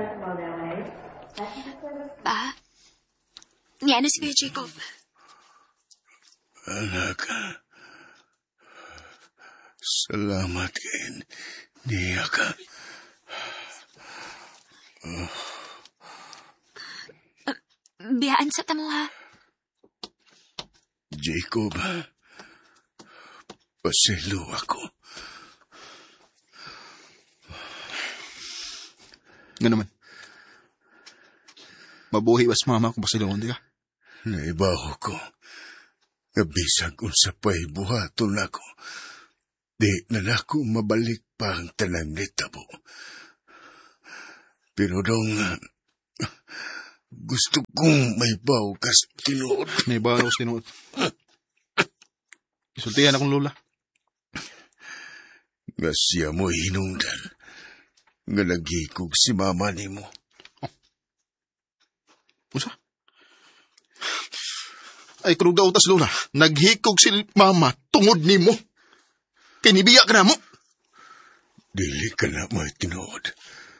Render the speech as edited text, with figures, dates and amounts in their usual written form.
Pa? Ni ano si Kuya Jacob? Anak, salamat kain niya ka. Biyaan sa tamo ha. Jacob, pasilo ako. Nga naman. Mabuhi was mama kung pasilawan di ka. Naibaho ko. Nabisag unsa pa'y buhaton ako. Di na ako mabalik pa ang tanang nitabo. Pero dong, gusto kong may baw kas tinuod. May bawa ko sinuot. Isultihan akong lola. Nga siya mo hinungdan. Nga nagikog si mama ni mo. Usa? Ay, kurug daw tas lola. Naghikog si mama tungod ni mo. Kinibiya ka na mo. Dili ka na may tinuod.